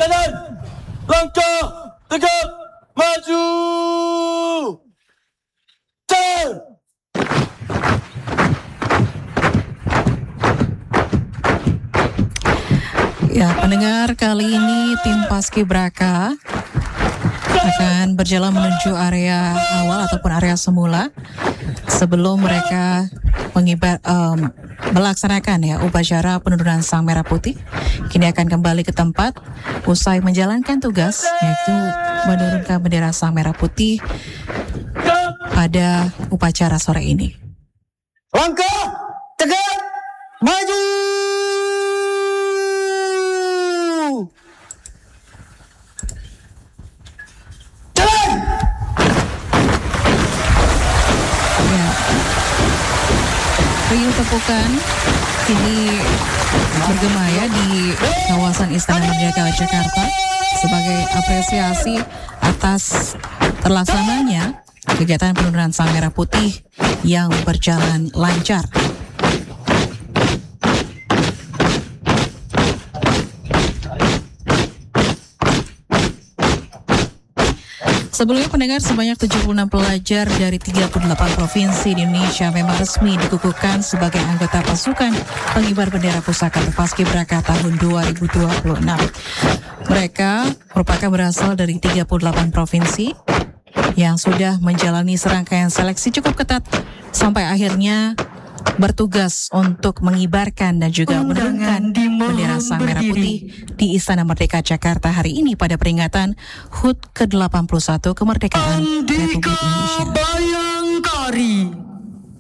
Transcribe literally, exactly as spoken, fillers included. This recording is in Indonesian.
kanan, langkah tegap maju. Jalan. Ya, pendengar, kali ini tim Paskibraka akan berjalan menuju area awal ataupun area semula sebelum mereka mengibar, um, melaksanakan ya upacara penurunan Sang Merah Putih. Kini akan kembali ke tempat usai menjalankan tugas, yaitu menurunkan bendera Sang Merah Putih pada upacara sore ini. Langkah tegap maju. Ya, riuh tepukan kini bergema ya di kawasan Istana Merdeka Jakarta sebagai apresiasi atas terlaksananya kegiatan penurunan Sang Merah Putih yang berjalan lancar. Sebelumnya, pendengar, sebanyak tujuh puluh enam pelajar dari tiga puluh delapan provinsi di Indonesia memang resmi dikukuhkan sebagai anggota pasukan pengibar bendera pusaka Paskibraka tahun dua ribu dua puluh enam. Mereka merupakan berasal dari tiga puluh delapan provinsi yang sudah menjalani serangkaian seleksi cukup ketat sampai akhirnya bertugas untuk mengibarkan dan juga menurunkan bendera Sang Merah Putih di Istana Merdeka Jakarta hari ini pada peringatan H U T ke delapan puluh satu kemerdekaan Republik Indonesia. Bayangkari.